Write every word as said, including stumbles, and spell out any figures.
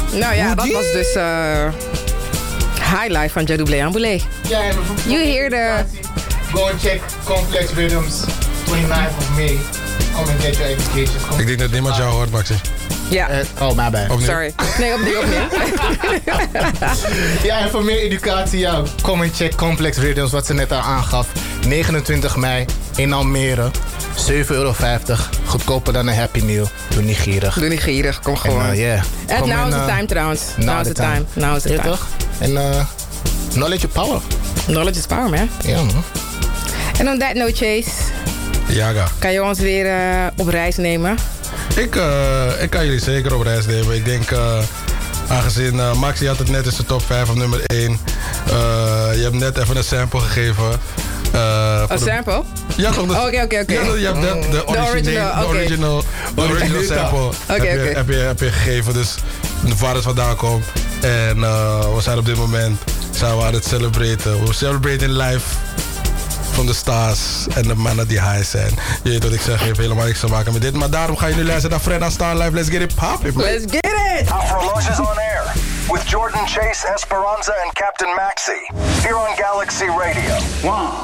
Nou ja, dat was dus uh, highlight van Jadoublé Amboulé. Ja, en you hear the... Go and check Complex Rhythms, twenty-ninth of May. Come and get your education. Come Ik denk dat niemand jou hoort, Maxi. Ja. Uh, oh, my bad. Opnieuw. Sorry. Nee, opnieuw, opnieuw. Ja, en voor meer educatie, ja, kom en check Complex Rhythms, wat ze net al aangaf. negenentwintig mei in Almere. zeven euro vijftig. Goedkoper dan een Happy Meal. Doe niet gierig. Doe niet gierig, kom gewoon. En, uh, yeah. En now is the time trouwens. Now is the time. Now is the time. Toch? En uh, knowledge is power. Knowledge is power, man. Ja, man. En on that note, Chase. Jaga. Kan je ons weer uh, op reis nemen? Ik, uh, ik kan jullie zeker op reis nemen. Ik denk, uh, aangezien uh, Maxi had het net in zijn top vijf op nummer één. Uh, je hebt net even een sample gegeven. Uh, een sample? De... Ja, toch? Oké, oké, oké. Je hebt de, de, de original, de original, de original sample okay, heb, je, okay. heb, je, heb je gegeven. Dus waar het vandaan komt. En uh, we zijn op dit moment zijn we aan het celebraten. We celebrating live van de stars en de mannen die high zijn. Je weet wat ik zeg, heeft helemaal niks te maken met dit. Maar daarom gaan jullie luisteren naar Fred aan Staan Live. Let's get it poppin', man. Let's get it! Afro Lounge is on air with Jordan Chase, Esperanza, and Captain Maxi here on Galaxy Radio. One.